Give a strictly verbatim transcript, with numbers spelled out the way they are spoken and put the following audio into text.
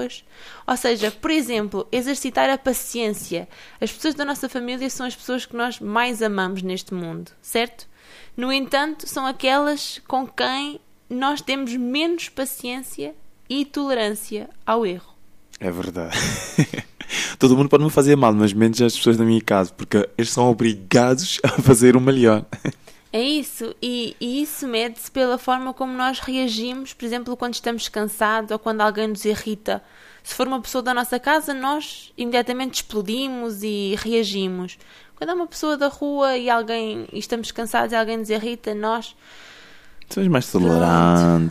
pessoas. Ou seja, por exemplo, exercitar a paciência. As pessoas da nossa família são as pessoas que nós mais amamos neste mundo, certo? No entanto, são aquelas com quem nós temos menos paciência e tolerância ao erro. É verdade. Todo mundo pode me fazer mal, mas menos as pessoas da minha casa, porque eles são obrigados a fazer o melhor. É isso, e, e isso mede-se pela forma como nós reagimos, por exemplo, quando estamos cansados ou quando alguém nos irrita. Se for uma pessoa da nossa casa, nós imediatamente explodimos e reagimos. Quando é uma pessoa da rua e alguém e estamos cansados e alguém nos irrita, nós... Somos mais tolerantes,